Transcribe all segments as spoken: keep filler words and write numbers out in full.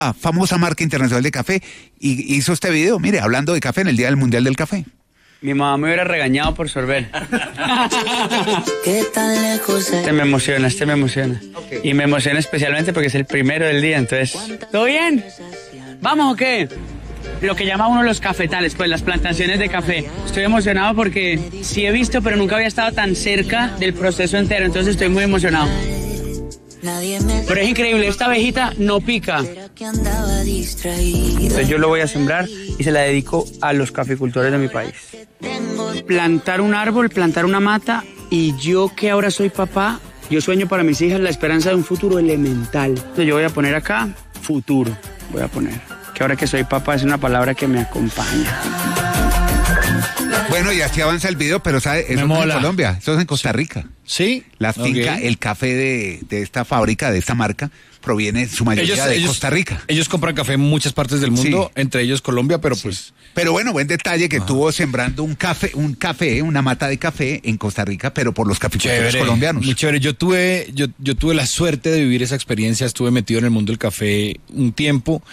famosa marca internacional de café, y hizo este video, mire, hablando de café en el Día del Mundial del Café. Mi mamá me hubiera regañado por sorber. ¿Qué tan lejos es? Este me emociona, este me emociona. Okay. Y me emociona especialmente porque es el primero del día, entonces... ¿Todo bien? ¿Vamos o qué? Lo que llama uno los cafetales, pues las plantaciones de café. Estoy emocionado porque sí he visto, pero nunca había estado tan cerca del proceso entero, entonces estoy muy emocionado. Pero es increíble, esta abejita no pica. Entonces yo lo voy a sembrar y se la dedico a los caficultores de mi país. Plantar un árbol, plantar una mata, y yo que ahora soy papá, yo sueño para mis hijas la esperanza de un futuro elemental. Entonces yo voy a poner acá, futuro, voy a poner. Que ahora que soy papá es una palabra que me acompaña. Bueno, y así avanza el video, pero ¿sabe? Eso no es en Colombia, eso es en Costa Rica. ¿Sí? La finca, okay. El café de, de esta fábrica, de esta marca, proviene en su mayoría ellos, de ellos, Costa Rica. Ellos compran café en muchas partes del mundo, sí. Entre ellos Colombia, pero sí. Pues... Pero bueno, buen detalle que estuvo sembrando un café, un café, una mata de café en Costa Rica, pero por los caficultores colombianos. Muy chévere. Yo tuve, yo, yo tuve la suerte de vivir esa experiencia, estuve metido en el mundo del café un tiempo,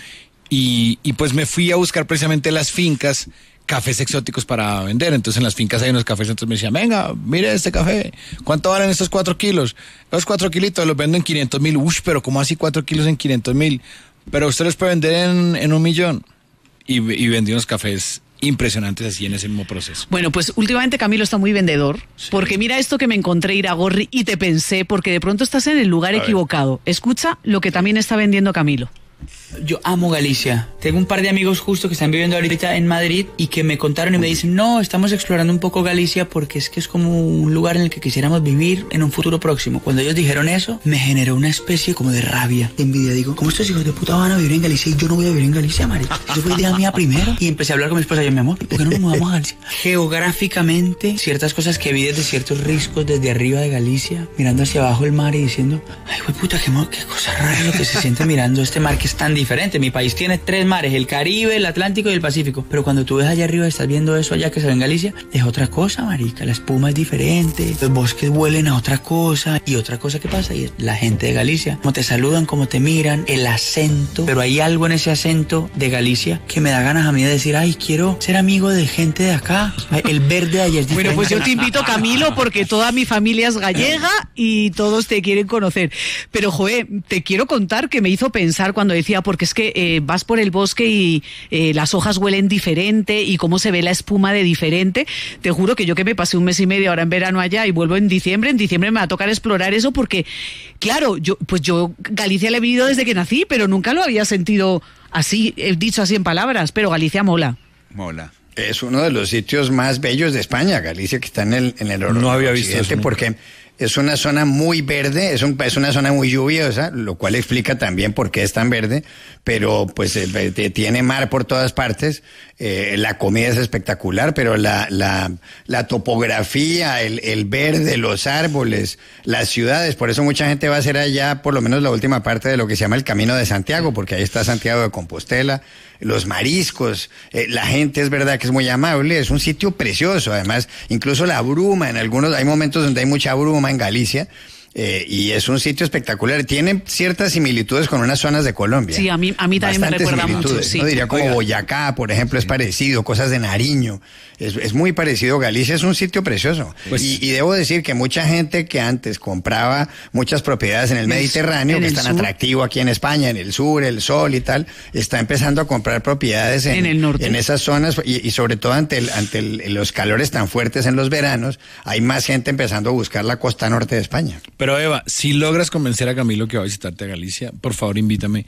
y, y pues me fui a buscar precisamente las fincas, cafés exóticos para vender. Entonces en las fincas hay unos cafés, entonces me decían, venga, mire este café, ¿cuánto valen estos cuatro kilos? Los cuatro kilitos los vendo en quinientos mil. Uy, pero ¿cómo así cuatro kilos en quinientos mil? Pero usted los puede vender en, en un millón. Y, y vendí unos cafés impresionantes así en ese mismo proceso. Bueno, pues últimamente Camilo está muy vendedor, sí. Porque mira esto que me encontré, Iragorri, y te pensé, porque de pronto estás en el lugar a equivocado. Ver. Escucha lo que también está vendiendo Camilo. Yo amo Galicia. Tengo un par de amigos justo que están viviendo ahorita en Madrid y que me contaron y me dicen, no, estamos explorando un poco Galicia porque es que es como un lugar en el que quisiéramos vivir en un futuro próximo. Cuando ellos dijeron eso, me generó una especie como de rabia, de envidia. Digo, ¿cómo estos hijos de puta van a vivir en Galicia y yo no voy a vivir en Galicia, marica? Eso fue idea mía primero. Y empecé a hablar con mi esposa y yo, mi amor, ¿por qué no nos mudamos a Galicia? Geográficamente, ciertas cosas que vi desde ciertos riscos desde arriba de Galicia, mirando hacia abajo el mar y diciendo, ay, güey, puta, qué, qué cosa rara lo que se siente mirando este mar que es tan diferente. Mi país tiene tres mares, el Caribe, el Atlántico y el Pacífico. Pero cuando tú ves allá arriba, estás viendo eso allá que se ve en Galicia, es otra cosa, marica. La espuma es diferente, los bosques huelen a otra cosa. Y otra cosa que pasa, y es la gente de Galicia, cómo te saludan, cómo te miran, el acento. Pero hay algo en ese acento de Galicia que me da ganas a mí de decir, ay, quiero ser amigo de gente de acá. El verde de allá es diferente. Bueno, pues yo te invito, Camilo, porque toda mi familia es gallega y todos te quieren conocer. Pero, joder, te quiero contar que me hizo pensar cuando decía, porque es que eh, vas por el bosque y eh, las hojas huelen diferente y cómo se ve la espuma de diferente. Te juro que yo que me pasé un mes y medio ahora en verano allá y vuelvo en diciembre, en diciembre me va a tocar explorar eso porque, claro, yo pues yo Galicia la he vivido desde que nací, pero nunca lo había sentido así, he dicho así en palabras, pero Galicia mola. Mola. Es uno de los sitios más bellos de España, Galicia, que está en el en el no había visto eso nunca. Porque es una zona muy verde, es, un, es una zona muy lluviosa, lo cual explica también por qué es tan verde, pero pues eh, tiene mar por todas partes, eh, la comida es espectacular, pero la, la, la topografía, el, el verde, los árboles, las ciudades, por eso mucha gente va a hacer allá por lo menos la última parte de lo que se llama el Camino de Santiago, porque ahí está Santiago de Compostela, los mariscos, eh, la gente es verdad que es muy amable, es un sitio precioso, además, incluso la bruma, en algunos, hay momentos donde hay mucha bruma en Galicia, eh, y es un sitio espectacular, tiene ciertas similitudes con unas zonas de Colombia. Sí, a mí, a mí también me recuerda mucho, sí. ¿no? Diría como Oiga. Boyacá, por ejemplo, es parecido, cosas de Nariño, es, es muy parecido, Galicia es un sitio precioso, pues, y, y debo decir que mucha gente que antes compraba muchas propiedades en el Mediterráneo, en que es tan sur. atractivo aquí en España, en el sur, el sol y tal, está empezando a comprar propiedades en, en el norte, en esas zonas, y, y sobre todo ante, el, ante el, los calores tan fuertes en los veranos, hay más gente empezando a buscar la costa norte de España. Pero Eva, si logras convencer a Camilo que va a visitarte a Galicia, por favor invítame.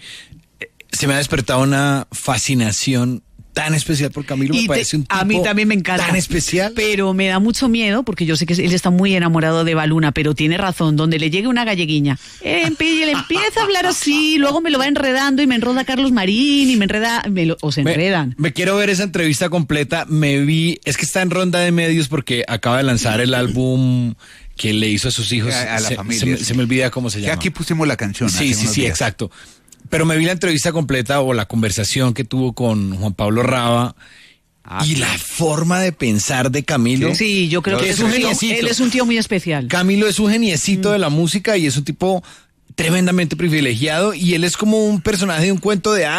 Se me ha despertado una fascinación tan especial por Camilo, y me parece te, un tipo a mí también me encanta, tan especial. Pero me da mucho miedo, porque yo sé que él está muy enamorado de Baluna, pero tiene razón, donde le llegue una galleguiña, eh, y le empieza a hablar así, luego me lo va enredando y me enroda Carlos Marín y me enreda, me lo, o se enredan. Me, me quiero ver esa entrevista completa, me vi, es que está en ronda de medios porque acaba de lanzar el álbum que le hizo a sus hijos, a, a la se, familia. Se, se me olvida cómo se llama. Que aquí pusimos la canción. Sí, sí, sí, días. Exacto. Pero me vi la entrevista completa o la conversación que tuvo con Juan Pablo Raba. Ah, y la forma de pensar de Camilo. Sí, yo creo que es un tío, él es un tío muy especial. Camilo es un geniecito mm. de la música y es un tipo tremendamente privilegiado y él es como un personaje de un cuento de